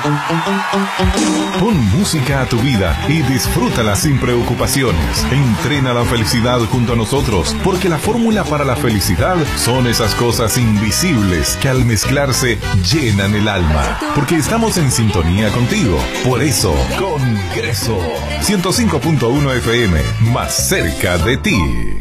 Pon música a tu vida y disfrútala sin preocupaciones. Entrena la felicidad junto a nosotros, porque la fórmula para la felicidad son esas cosas invisibles que al mezclarse llenan el alma. Porque estamos en sintonía contigo. Por eso, Congreso 105.1 FM, más cerca de ti.